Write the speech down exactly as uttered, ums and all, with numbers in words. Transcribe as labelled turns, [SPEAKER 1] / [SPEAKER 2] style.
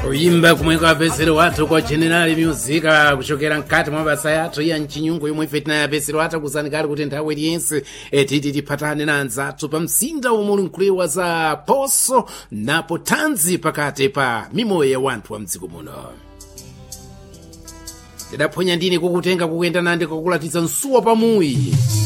[SPEAKER 1] kuyimba kumwe kwapezero wathu kwa general music kuchokera mkati mwa basa yathu ya mchinyungu yomwe ife tinayapezero athu kuzanikali kuti nthawi iliyonse titi tiphatane na anzathu pa mzinda umuli nkulewa za Poso napo Tanzi pakati pa mimoyo ya wanthu wa mdziko muno. Tidaphonya ndini kukutenga kukuyenda nande kukulatitsa msuwa pamuyi